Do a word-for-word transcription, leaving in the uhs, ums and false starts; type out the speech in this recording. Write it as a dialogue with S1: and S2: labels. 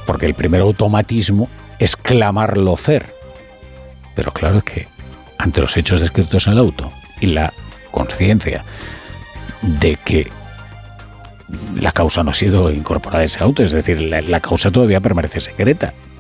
S1: porque el primer automatismo es clamarlo fer. Pero claro, es que ante los hechos descritos en el auto y la conciencia de que la causa no ha sido incorporada a ese auto, es decir, la, la causa todavía permanece secreta,